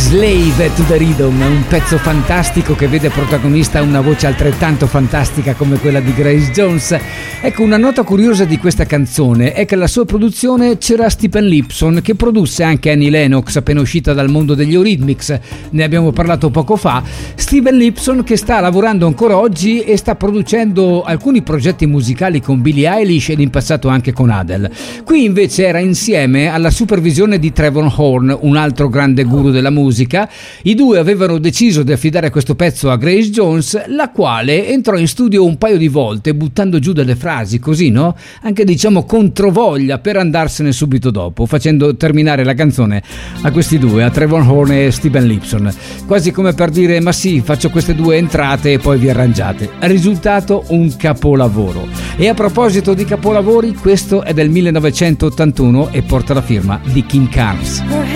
Slave to the Rhythm, un pezzo fantastico che vede protagonista una voce altrettanto fantastica come quella di Grace Jones. Ecco, una nota curiosa di questa canzone è che alla sua produzione c'era Stephen Lipson, che produsse anche Annie Lennox, appena uscita dal mondo degli Eurythmics, ne abbiamo parlato poco fa. Stephen Lipson che sta lavorando ancora oggi e sta producendo alcuni progetti musicali con Billie Eilish ed in passato anche con Adele. Qui invece era insieme alla supervisione di Trevor Horn, un altro grande guru della musica. I due avevano deciso di affidare questo pezzo a Grace Jones, la quale entrò in studio un paio di volte buttando giù delle frasi così, no? Anche diciamo controvoglia, per andarsene subito dopo, facendo terminare la canzone a questi due, a Trevor Horn e Stephen Lipson, quasi come per dire: ma sì, faccio queste due entrate e poi vi arrangiate. Risultato un capolavoro. E a proposito di capolavori, questo è del 1981 e porta la firma di King Carnes.